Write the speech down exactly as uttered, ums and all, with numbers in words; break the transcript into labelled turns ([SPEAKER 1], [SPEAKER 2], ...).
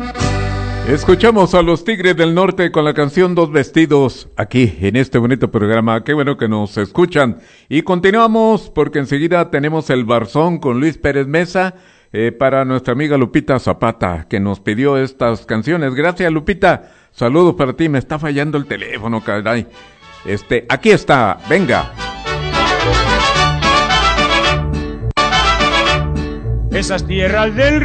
[SPEAKER 1] Escuchamos a los Tigres del Norte con la canción Dos Vestidos aquí en este bonito programa. Qué bueno que nos escuchan. Y continuamos porque enseguida tenemos el Barzón con Luis Pérez Mesa eh, para nuestra amiga Lupita Zapata, que nos pidió estas canciones. Gracias, Lupita. Saludos para ti. Me está fallando el teléfono, caray. Este, aquí está. Venga.
[SPEAKER 2] Esas tierras del